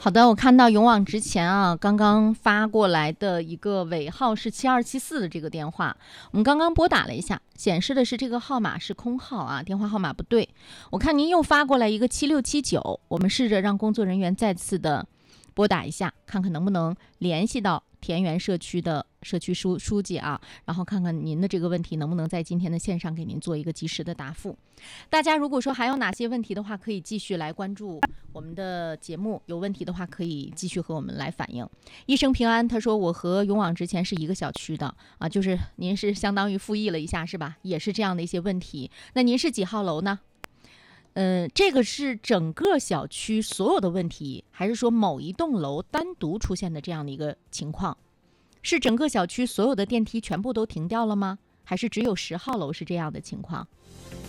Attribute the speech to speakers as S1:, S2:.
S1: 好的，我看到勇往直前啊，刚刚发过来的一个尾号是7274的这个电话，我们刚刚拨打了一下，显示的是这个号码是空号啊，电话号码不对。我看您又发过来一个7679，我们试着让工作人员再次的拨打一下，看看能不能联系到田园社区的社区书记啊，然后看看您的这个问题能不能在今天的线上给您做一个及时的答复。大家如果说还有哪些问题的话，可以继续来关注我们的节目，有问题的话可以继续和我们来反映。一生平安，他说我和勇往直前是一个小区的啊，就是您是相当于复议了一下是吧？也是这样的一些问题。那您是几号楼呢？这个是整个小区所有的问题，还是说某一栋楼单独出现的这样的一个情况？是整个小区所有的电梯全部都停掉了吗？还是只有10号楼是这样的情况？